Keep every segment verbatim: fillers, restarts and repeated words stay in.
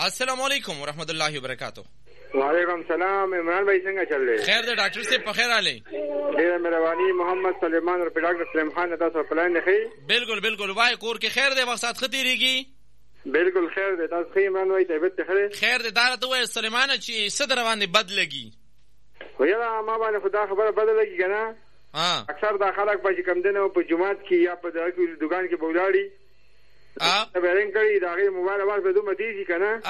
السلام علیکم ورحمۃ اللہ وبرکاتہ. وعلیکم السلام. عمران بھائی څنګه چل دی؟ خیر دی ډاکټر صاحب په خیر علي. ډیره مهرباني. محمد سلیمان اور ډاکټر سلیم خان تاسو په لاین دی. بالکل بالکل وای کور کې خیر دی وخت خطرېږي. بالکل خیر دی. تاسو خیر عمران بھائی طبیعت خیر خیر دی. دا ته وای سلیمان چې صدر باندې بد لګي. ویلا ما باندې خدا خبره بد لګي کنه. ها اکثر دا خلک په کوم دنه په جمعات کې یا په دغه دکان کې بولاړي ا بیرنګ کړي دا غي موبایل आवाज به دومره دیږي کنه.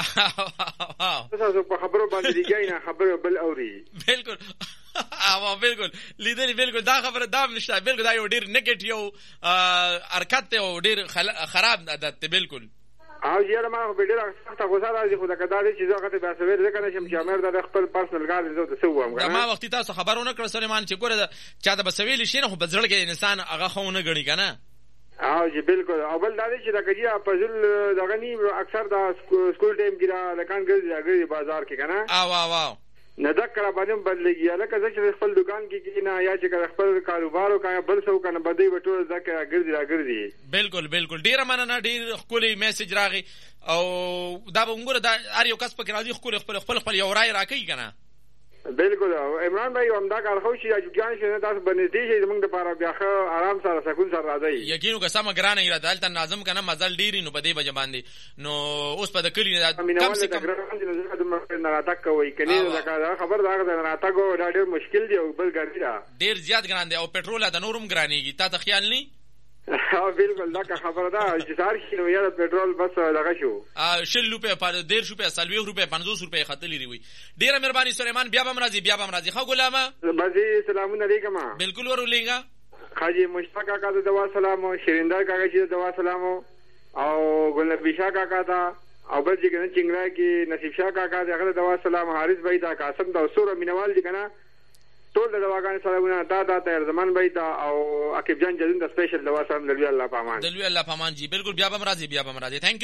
تاسو په خبرو باندې دیږي نه خبرو بل اوري. بالکل او بالکل لیدل بالکل دا خبره دا نشته. بالکل دا یو ډیر نیگیټیو حرکت او ډیر خراب عادت ته. بالکل او یاره ما په ډیره سخته غوسه راځي خو دا کډاري چې زه غته به سویر ځکه نشم چې امر د خپل پرسنل ګارډ زو ته سووم کنه. ما وخت تاسو خبرونه کړ سليمان چې ګوره چا د بسویل شي نه خو بزړ کې انسان هغه خونه غړي کنه. او جی بالکل. او بل دا چې دا کجیا په ځل دغه نی اکثر دا سکول ټیم کې دا لکان ګرځي بازار کې کنه. او او او نه دا کړه باندې بدلېږي لکه چې خپل دکان کې کې نه یا چې خپل کاروبار او کای بل څه کنه بدی وټول ځکه ګرځي را ګرځي. بالکل بالکل ډیر مننه. ډیر خولي میسج راغی او دا به موږ دا هر یو کس پکې راځي خپل خپل خپل خپل یو رائے راکې کنه. بالکل. عمران بھائی هم دا کار خو شي چې ګان شي تاسو باندې دي چې موږ د پاره بیا آرام سره سکون سره راځي. یقینو که سم ګرانه را دالته ناظم کنه مزل ډیری نو بده بجه باندې نو اوس په د کلی کم سے کم نه راټک کوي کني دا خبر دا نه راټکو دا ډیر مشکل دی او بل ګرځي دا ډیر زیات ګران دی او پټرول د نورم ګرانیږي. تا ته خیال نه؟ ها بالکل دا خبره ده چې سار شي نو یاره پټرول بس لگا شو ا شل روپے په ډیر روپے سلوي روپے پنځوس روپے خطلې ری. ډیره مهرباني سليمان. بیا به مرضی بیا به مرضی. خو غلامه بزي سلام علیکم. بالکل ورولېګا حاجی مشتاق کاکا ته دوا سلام او شریندار کاکا چې دوا سلام او ګلنبی شاه کاکا ته او بل چې کنه چنګرا کې نصیب شاه کاکا ته هغه دوا سلام. حارث بھائی دا قاسم دا سور مینوال دي کنه ټول د دواګان سلامونه تا دا ته زمان بھائی تا او عقیب جان جزن د سپیشل دوا سلام دلوي الله پامان دلوي الله پامان جی. بالکل بیا به مرضی بیا به مرضی. تھینک